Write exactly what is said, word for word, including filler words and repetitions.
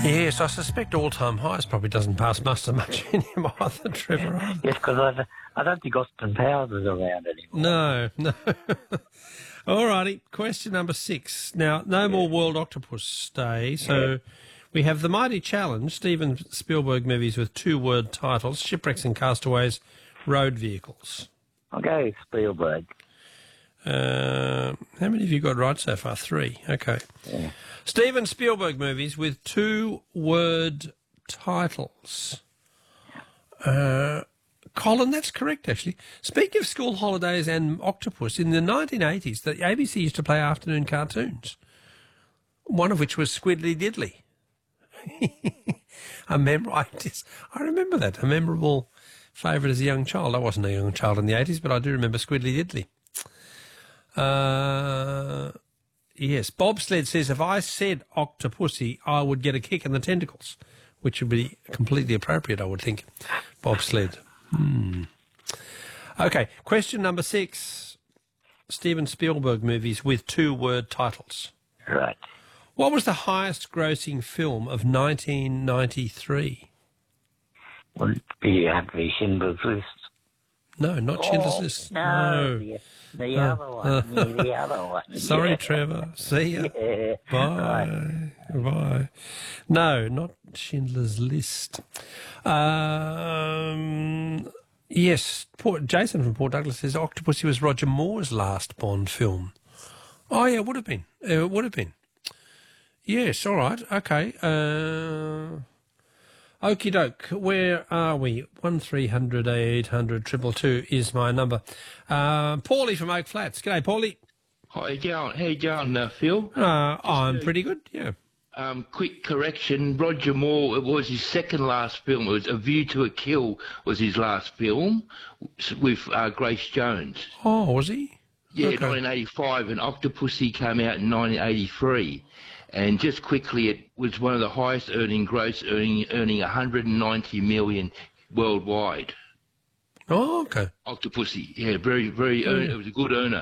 Yes, I suspect all-time highs probably doesn't pass muster much in him either, Trevor. Either. Yes, because I, I don't think Austin Powers is around anymore. No, no. All righty, question number six. Now, no more World Octopus Day, so yeah. we have The Mighty Challenge, Steven Spielberg movies with two-word titles, Shipwrecks and Castaways, Road Vehicles. I'll go Spielberg. Uh, how many have you got right so far? Three. Okay. Yeah. Steven Spielberg movies with two-word titles. Uh, Colin, that's correct, actually. Speaking of school holidays and octopus, in the nineteen eighties, the A B C used to play afternoon cartoons, one of which was Squiddly Diddly. I, mem- I, just, I remember that, a memorable favourite as a young child. I wasn't a young child in the eighties, but I do remember Squiddly Diddly. Uh, yes, Bobsled says, if I said octopussy, I would get a kick in the tentacles, which would be completely appropriate, I would think. Bobsled. Hmm. Okay, question number six. Steven Spielberg movies with two-word titles. Right. What was the highest-grossing film of nineteen ninety-three? Would it be, have to be Schindler's List? No, not Schindler's oh, List. No, no. the, the uh, other one. Uh, yeah, the other one. Sorry, yeah. Trevor. See ya. Yeah. Bye. Right. Bye. No, not Schindler's List. Um, yes, Port, Jason from Port Douglas says Octopussy was Roger Moore's last Bond film. Oh, yeah, it would have been. It would have been. Yes, all right. Okay. Uh... Okie doke, where are we? One three hundred eight hundred triple two is my number. Uh, Paulie from Oak Flats. G'day, Paulie. How you going? How you going, uh, Phil? Uh, I'm pretty good. Yeah. Um, quick correction: Roger Moore. It was his second last film. It was A View to a Kill was his last film with uh, Grace Jones. Oh, was he? Yeah, okay. nineteen eighty-five, and Octopussy came out in nineteen eighty-three. And just quickly, it was one of the highest earning gross, earning earning one hundred ninety million worldwide. Oh, okay. Octopussy, yeah, very, very. Mm. Earn, it was a good earner.